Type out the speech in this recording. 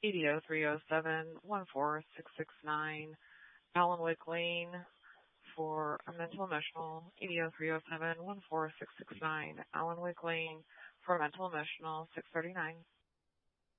EDO 307-14669, Alan Wickling for mental emotional, EDO 307-14669, Alan Wickling for mental emotional 639.